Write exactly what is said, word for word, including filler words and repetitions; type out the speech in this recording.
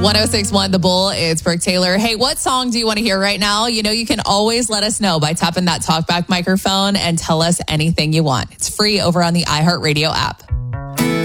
one oh six point one The Bull, it's Brooke Taylor. Hey, what song do you want to hear right now? You know, you can always let us know by tapping that talkback microphone and tell us anything you want. It's free over on the iHeartRadio app.